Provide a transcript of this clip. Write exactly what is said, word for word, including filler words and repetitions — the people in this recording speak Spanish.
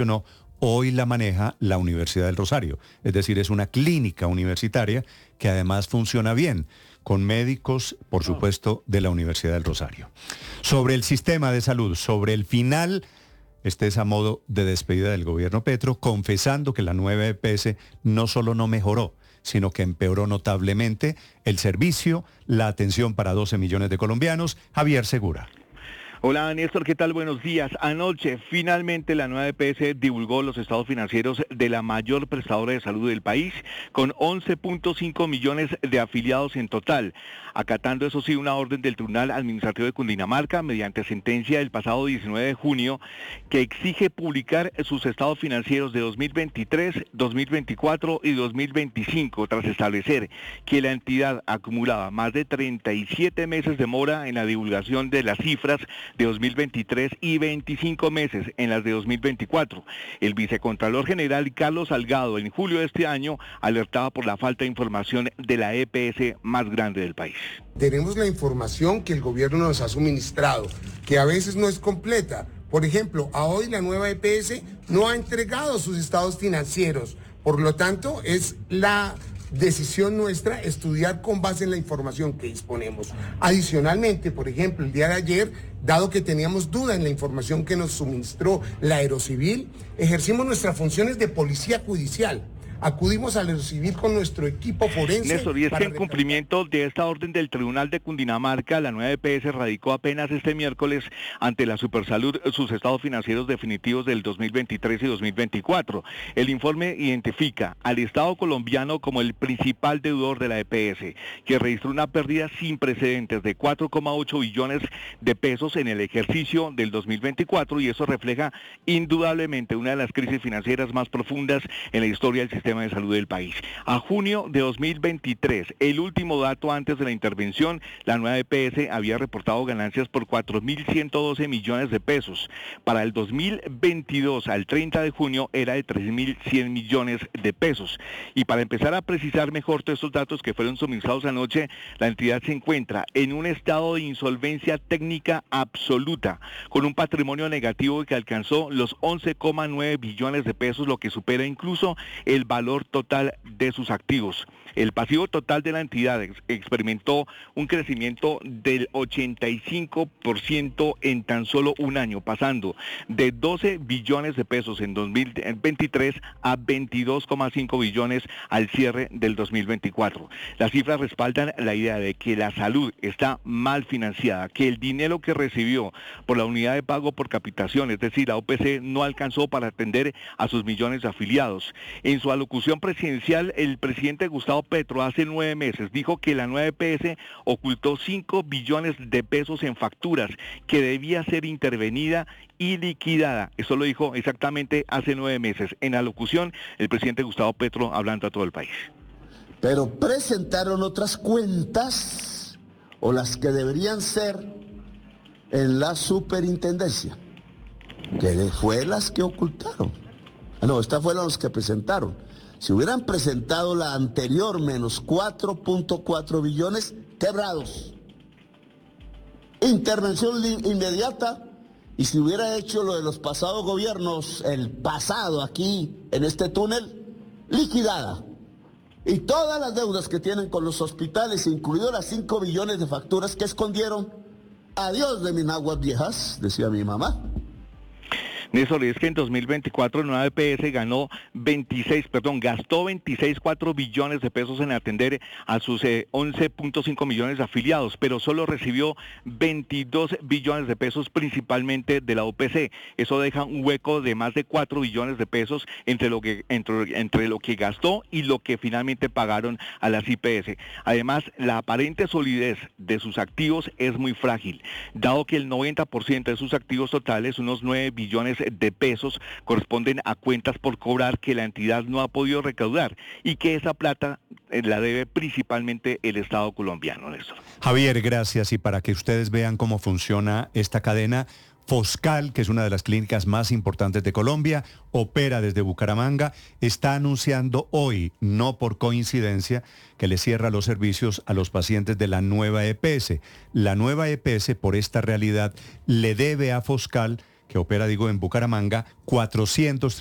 no, hoy la maneja la Universidad del Rosario. Es decir, es una clínica universitaria que además funciona bien, con médicos, por supuesto, de la Universidad del Rosario. Sobre el sistema de salud, sobre el final, este es a modo de despedida del gobierno Petro, confesando que la nueva E P S no solo no mejoró, sino que empeoró notablemente el servicio, la atención para doce millones de colombianos. Javier Segura. Hola Néstor, ¿qué tal? Buenos días. Anoche, finalmente la nueva E P S divulgó los estados financieros de la mayor prestadora de salud del país, con once punto cinco millones de afiliados en total, acatando eso sí una orden del Tribunal Administrativo de Cundinamarca mediante sentencia del pasado diecinueve de junio que exige publicar sus estados financieros de dos mil veintitrés, dos mil veinticuatro y dos mil veinticinco, tras establecer que la entidad acumulaba más de treinta y siete meses de mora en la divulgación de las cifras de dos mil veintitrés y veinticinco meses en las de dos mil veinticuatro. El vicecontralor general Carlos Salgado en julio de este año alertaba por la falta de información de la E P S más grande del país. Tenemos la información que el gobierno nos ha suministrado, que a veces no es completa. Por ejemplo, a hoy la nueva E P S no ha entregado sus estados financieros. Por lo tanto, es la decisión nuestra estudiar con base en la información que disponemos. Adicionalmente, por ejemplo, el día de ayer, dado que teníamos duda en la información que nos suministró la Aerocivil, ejercimos nuestras funciones de policía judicial. Acudimos al Aerocivil con nuestro equipo forense. Néstor, y es que en cumplimiento de esta orden del Tribunal de Cundinamarca, la nueva E P S radicó apenas este miércoles ante la Supersalud sus estados financieros definitivos del dos mil veintitrés y dos mil veinticuatro. El informe identifica al Estado colombiano como el principal deudor de la E P S, que registró una pérdida sin precedentes de cuatro coma ocho billones de pesos en el ejercicio del dos mil veinticuatro, y eso refleja indudablemente una de las crisis financieras más profundas en la historia del sistema de salud del país. A junio de dos mil veintitrés, el último dato antes de la intervención, la nueva E P S había reportado ganancias por cuatro mil ciento doce millones de pesos. Para el dos mil veintidós, al treinta de junio, era de tres mil cien millones de pesos. Y para empezar a precisar mejor todos estos datos que fueron suministrados anoche, la entidad se encuentra en un estado de insolvencia técnica absoluta, con un patrimonio negativo que alcanzó los once coma nueve billones de pesos, lo que supera incluso el valor valor total de sus activos. El pasivo total de la entidad ex experimentó un crecimiento del ochenta y cinco por ciento en tan solo un año, pasando de doce billones de pesos en dos mil veintitrés a veintidós coma cinco billones al cierre del dos mil veinticuatro. Las cifras respaldan la idea de que la salud está mal financiada, que el dinero que recibió por la unidad de pago por capitación, es decir, la O P C, no alcanzó para atender a sus millones de afiliados. En su alocución presidencial, el presidente Gustavo Petro hace nueve meses dijo que la nueva E P S ocultó cinco billones de pesos en facturas que debía ser intervenida y liquidada. Eso lo dijo exactamente hace nueve meses. En la alocución, el presidente Gustavo Petro hablando a todo el país. Pero presentaron otras cuentas, o las que deberían ser, en la superintendencia, que fue las que ocultaron. No, estas fueron las que presentaron. Si hubieran presentado la anterior, menos cuatro punto cuatro billones, quebrados. Intervención inmediata, y si hubiera hecho lo de los pasados gobiernos, el pasado aquí, en este túnel, liquidada. Y todas las deudas que tienen con los hospitales, incluido las cinco billones de facturas que escondieron, adiós de mis aguas viejas, decía mi mamá. Néstor, es que en dos mil veinticuatro la nueva E P S ganó veintiséis, perdón, gastó veintiséis coma cuatro billones de pesos en atender a sus eh, once punto cinco millones de afiliados, pero solo recibió veintidós billones de pesos principalmente de la O P C. Eso deja un hueco de más de cuatro billones de pesos entre lo que entre, entre lo que gastó y lo que finalmente pagaron a las I P S. Además, la aparente solidez de sus activos es muy frágil, dado que el noventa por ciento de sus activos totales, unos nueve billones de pesos, corresponden a cuentas por cobrar que la entidad no ha podido recaudar y que esa plata eh, la debe principalmente el Estado colombiano, Néstor. Javier, gracias. Y para que ustedes vean cómo funciona esta cadena, Foscal, que es una de las clínicas más importantes de Colombia, opera desde Bucaramanga, está anunciando hoy, no por coincidencia, que le cierra los servicios a los pacientes de la nueva E P S. La nueva E P S, por esta realidad, le debe a Foscal que opera, digo, en Bucaramanga, cuatrocientos